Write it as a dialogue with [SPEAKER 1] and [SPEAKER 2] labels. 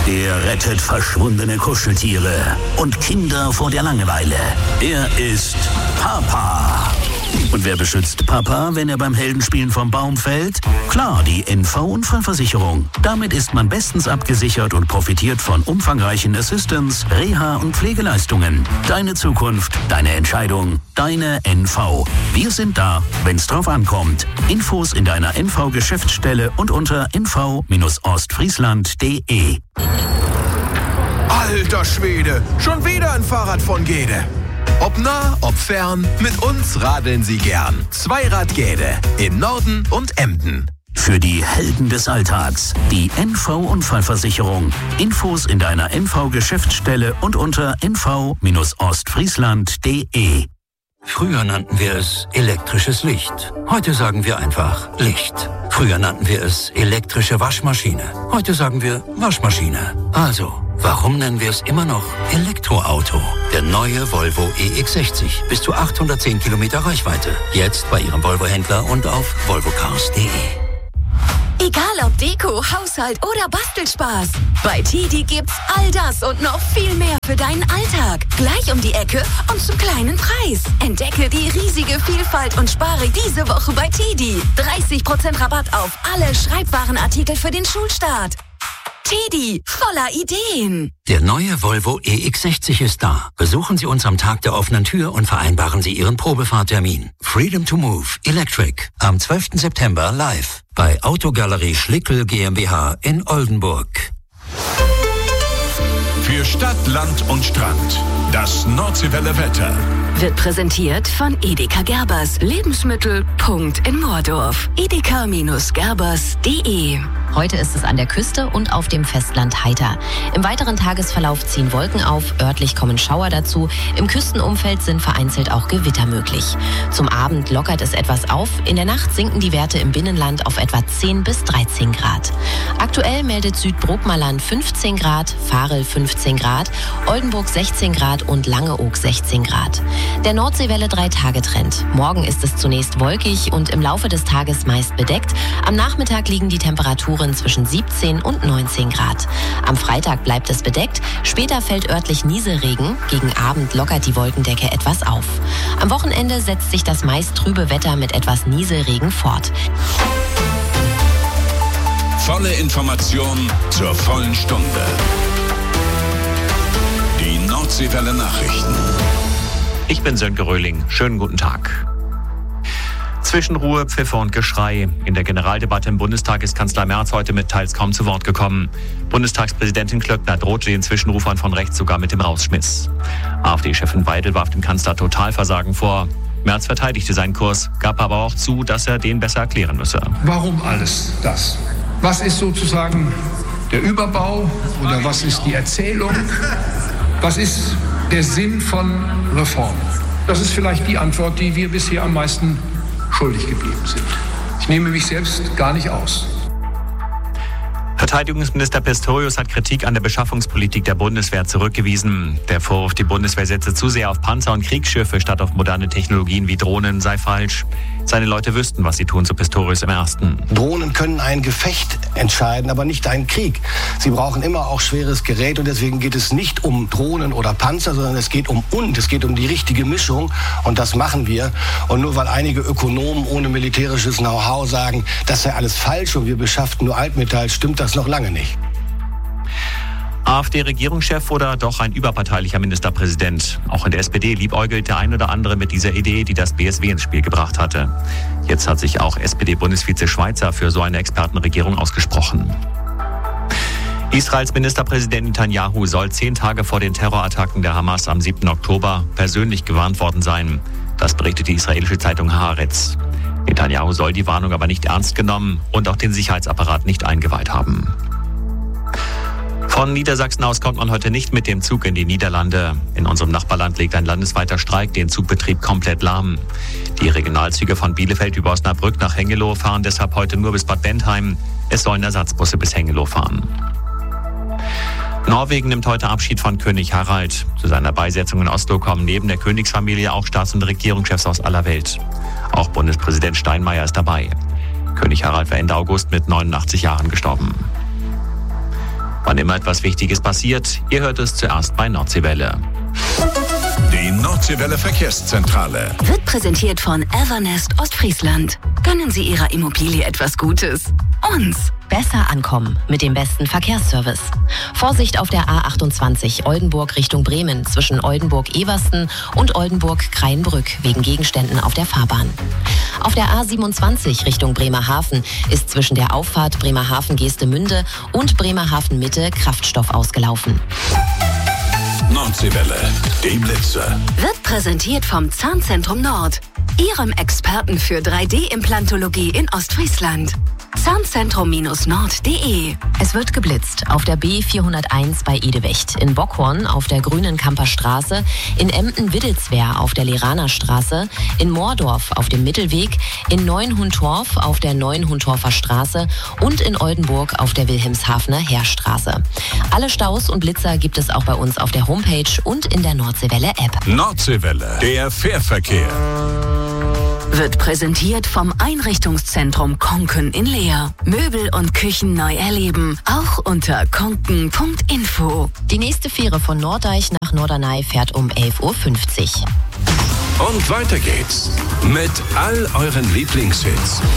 [SPEAKER 1] Er rettet verschwundene Kuscheltiere und Kinder vor der Langeweile. Er ist Papa. Und wer beschützt Papa, wenn er beim Heldenspielen vom Baum fällt? Klar, die NV-Unfallversicherung. Damit ist man bestens abgesichert und profitiert von umfangreichen Assistance, Reha- und Pflegeleistungen. Deine Zukunft, deine Entscheidung, deine NV. Wir sind da, wenn's drauf ankommt. Infos in deiner NV-Geschäftsstelle und unter nv-ostfriesland.de.
[SPEAKER 2] Alter Schwede, schon wieder ein Fahrrad von Gede. Ob nah, ob fern, mit uns radeln Sie gern. Zweirad Gede in Norden und Emden.
[SPEAKER 1] Für die Helden des Alltags, die NV-Unfallversicherung. Infos in deiner NV-Geschäftsstelle und unter nv-ostfriesland.de.
[SPEAKER 3] Früher nannten wir es elektrisches Licht. Heute sagen wir einfach Licht. Früher nannten wir es elektrische Waschmaschine. Heute sagen wir Waschmaschine. Also, warum nennen wir es immer noch Elektroauto? Der neue Volvo EX60. Bis zu 810 Kilometer Reichweite. Jetzt bei Ihrem Volvo-Händler und auf volvocars.de.
[SPEAKER 4] Egal ob Deko, Haushalt oder Bastelspaß. Bei TIDI gibt's all das und noch viel mehr für deinen Alltag. Gleich um die Ecke und zum kleinen Preis. Entdecke die riesige Vielfalt und spare diese Woche bei TIDI. 30% Rabatt auf alle Schreibwarenartikel für den Schulstart. TIDI, voller Ideen.
[SPEAKER 3] Der neue Volvo EX60 ist da. Besuchen Sie uns am Tag der offenen Tür und vereinbaren Sie Ihren Probefahrtermin. Freedom to Move Electric am 12. September live bei Autogalerie Schlickel GmbH in Oldenburg.
[SPEAKER 5] Für Stadt, Land und Strand. Das Nordseewelle Wetter.
[SPEAKER 4] Wird präsentiert von Edeka Gerbers. Lebensmittel. Punkt in Moordorf. edeka-gerbers.de.
[SPEAKER 6] Heute ist es an der Küste und auf dem Festland heiter. Im weiteren Tagesverlauf ziehen Wolken auf, örtlich kommen Schauer dazu. Im Küstenumfeld sind vereinzelt auch Gewitter möglich. Zum Abend lockert es etwas auf. In der Nacht sinken die Werte im Binnenland auf etwa 10 bis 13 Grad. Aktuell meldet Südbrookmerland 15 Grad, Varel 15 Grad, Oldenburg 16 Grad und Langeoog 16 Grad. Der Nordseewelle 3-Tage-Trend. Morgen ist es zunächst wolkig und im Laufe des Tages meist bedeckt. Am Nachmittag liegen die Temperaturen zwischen 17 und 19 Grad. Am Freitag bleibt es bedeckt, später fällt örtlich Nieselregen, gegen Abend lockert die Wolkendecke etwas auf. Am Wochenende setzt sich das meist trübe Wetter mit etwas Nieselregen fort.
[SPEAKER 5] Volle Information zur vollen Stunde. Die Nordseewelle Nachrichten.
[SPEAKER 7] Ich bin Sönke Röhling. Schönen guten Tag. Zwischenruhe, Pfiffe und Geschrei. In der Generaldebatte im Bundestag ist Kanzler Merz heute mit teils kaum zu Wort gekommen. Bundestagspräsidentin Klöckner drohte den Zwischenrufern von rechts sogar mit dem Rausschmiss. AfD-Chefin Weidel warf dem Kanzler Totalversagen vor. Merz verteidigte seinen Kurs, gab aber auch zu, dass er den besser erklären müsse.
[SPEAKER 8] Warum alles das? Was ist sozusagen der Überbau oder was ist die Erzählung? Was ist der Sinn von Reform? Das ist vielleicht die Antwort, die wir bisher am meisten schuldig geblieben sind. Ich nehme mich selbst gar nicht aus.
[SPEAKER 7] Verteidigungsminister Pistorius hat Kritik an der Beschaffungspolitik der Bundeswehr zurückgewiesen. Der Vorwurf, die Bundeswehr setze zu sehr auf Panzer und Kriegsschiffe statt auf moderne Technologien wie Drohnen, sei falsch. Seine Leute wüssten, was sie tun, so Pistorius im Ersten.
[SPEAKER 9] Drohnen können ein Gefecht entscheiden, aber nicht einen Krieg. Sie brauchen immer auch schweres Gerät und deswegen geht es nicht um Drohnen oder Panzer, sondern es geht um die richtige Mischung und das machen wir. Und nur weil einige Ökonomen ohne militärisches Know-how sagen, das sei alles falsch und wir beschafften nur Altmetall, stimmt das noch lange nicht.
[SPEAKER 7] AfD-Regierungschef oder doch ein überparteilicher Ministerpräsident? Auch in der SPD liebäugelt der ein oder andere mit dieser Idee, die das BSW ins Spiel gebracht hatte. Jetzt hat sich auch SPD-Bundesvize Schweizer für so eine Expertenregierung ausgesprochen. Israels Ministerpräsident Netanyahu soll 10 Tage vor den Terrorattacken der Hamas am 7. Oktober persönlich gewarnt worden sein. Das berichtet die israelische Zeitung Haaretz. Netanyahu soll die Warnung aber nicht ernst genommen und auch den Sicherheitsapparat nicht eingeweiht haben. Von Niedersachsen aus kommt man heute nicht mit dem Zug in die Niederlande. In unserem Nachbarland legt ein landesweiter Streik den Zugbetrieb komplett lahm. Die Regionalzüge von Bielefeld über Osnabrück nach Hengelo fahren deshalb heute nur bis Bad Bentheim. Es sollen Ersatzbusse bis Hengelo fahren. Norwegen nimmt heute Abschied von König Harald. Zu seiner Beisetzung in Oslo kommen neben der Königsfamilie auch Staats- und Regierungschefs aus aller Welt. Auch Bundespräsident Steinmeier ist dabei. König Harald war Ende August mit 89 Jahren gestorben. Wann immer etwas Wichtiges passiert, ihr hört es zuerst bei Nordseewelle.
[SPEAKER 5] Die Nordseewelle Verkehrszentrale
[SPEAKER 4] wird präsentiert von Evernest Ostfriesland. Gönnen Sie Ihrer Immobilie etwas Gutes. Uns.
[SPEAKER 6] Besser ankommen mit dem besten Verkehrsservice. Vorsicht auf der A28 Oldenburg Richtung Bremen zwischen Oldenburg-Eversten und Oldenburg-Kreinbrück wegen Gegenständen auf der Fahrbahn. Auf der A27 Richtung Bremerhaven ist zwischen der Auffahrt Bremerhaven-Geestemünde und Bremerhaven-Mitte Kraftstoff ausgelaufen.
[SPEAKER 5] Nordseewelle, die Blitzer.
[SPEAKER 4] Wird präsentiert vom Zahnzentrum Nord, Ihrem Experten für 3D-Implantologie in Ostfriesland. Zahnzentrum-nord.de.
[SPEAKER 6] Es wird geblitzt auf der B401 bei Edewecht, in Bockhorn auf der Grünenkamper Straße, in Emden-Widdelswehr auf der Leraner Straße, in Moordorf auf dem Mittelweg, in Neuenhundtorf auf der Neuenhundtorfer Straße und in Oldenburg auf der Wilhelmshavener Heerstraße. Alle Staus und Blitzer gibt es auch bei uns auf der Homepage und in der Nordseewelle-App.
[SPEAKER 5] Nordseewelle, der Fährverkehr.
[SPEAKER 4] Wird präsentiert vom Einrichtungszentrum Konken in Leer. Möbel und Küchen neu erleben, auch unter konken.info.
[SPEAKER 6] Die nächste Fähre von Norddeich nach Norderney fährt um 11.50 Uhr.
[SPEAKER 5] Und weiter geht's mit all euren Lieblingshits.